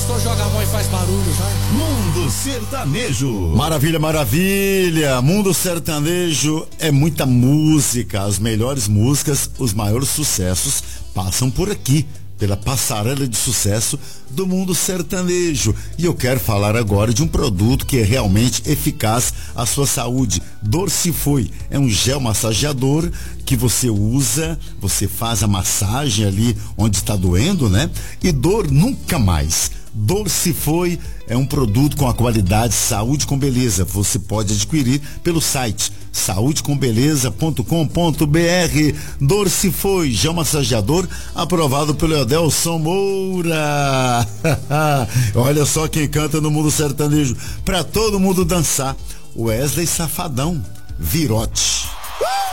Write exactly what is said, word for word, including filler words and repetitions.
pastor joga a mão e faz barulho, vai. Mundo Sertanejo. Maravilha, maravilha. Mundo Sertanejo é muita música. As melhores músicas, os maiores sucessos passam por aqui, pela passarela de sucesso do Mundo Sertanejo. E eu quero falar agora de um produto que é realmente eficaz à sua saúde. Dorcifoi é um gel massageador que você usa, você faz a massagem ali onde está doendo, né? E dor nunca mais. Dorcifoi é um produto com a qualidade Saúde com Beleza. Você pode adquirir pelo site saúde com beleza ponto com ponto br. Dorcifoi, gel massageador aprovado pelo Adelson Moura. Olha só quem canta no Mundo Sertanejo pra todo mundo dançar. Wesley Safadão, Virote.